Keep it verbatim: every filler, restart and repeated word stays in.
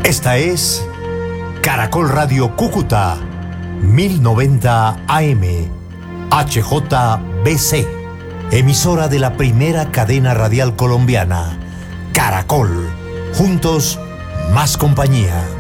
Esta es Caracol Radio Cúcuta, mil noventa A M, H J B C, emisora de la primera cadena radial colombiana, Caracol. Juntos, más compañía.